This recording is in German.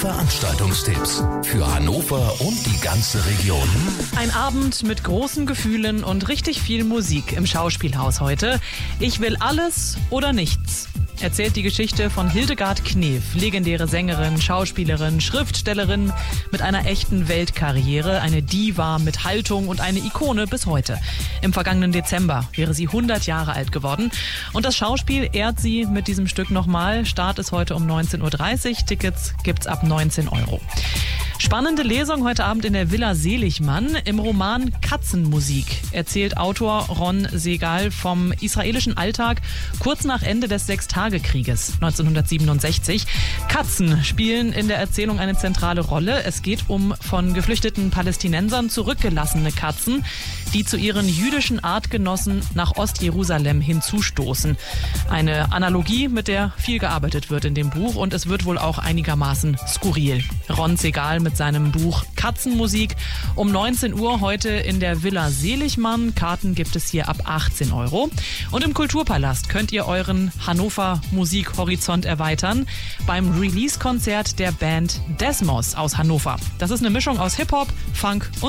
Veranstaltungstipps für Hannover und die ganze Region. Ein Abend mit großen Gefühlen und richtig viel Musik im Schauspielhaus heute. Ich will alles oder nichts. Erzählt die Geschichte von Hildegard Knef, legendäre Sängerin, Schauspielerin, Schriftstellerin mit einer echten Weltkarriere, eine Diva mit Haltung und eine Ikone bis heute. Im vergangenen Dezember wäre sie 100 Jahre alt geworden und das Schauspiel ehrt sie mit diesem Stück nochmal. Start ist heute um 19.30 Uhr, Tickets gibt's ab 19 €. Spannende Lesung heute Abend in der Villa Seligmann. Im Roman Katzenmusik erzählt Autor Ron Segal vom israelischen Alltag kurz nach Ende des Sechstagekrieges 1967. Katzen spielen in der Erzählung eine zentrale Rolle. Es geht um von geflüchteten Palästinensern zurückgelassene Katzen, die zu ihren jüdischen Artgenossen nach Ostjerusalem hinzustoßen. Eine Analogie, mit der viel gearbeitet wird in dem Buch, und es wird wohl auch einigermaßen skurril. Ron Segal mit seinem Buch Katzenmusik um 19 Uhr heute in der Villa Seligmann. Karten gibt es hier ab 18 €. Und im Kulturpalast könnt ihr euren Hannover Musikhorizont erweitern beim Release-Konzert der Band Desmos aus Hannover. Das ist eine Mischung aus Hip-Hop, Funk und